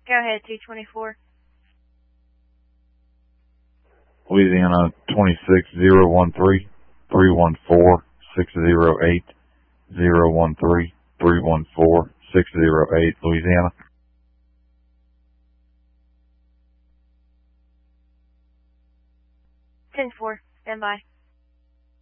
Go ahead, 224. Louisiana 26013 314 608 013 314 608, Louisiana. 10-4, stand by.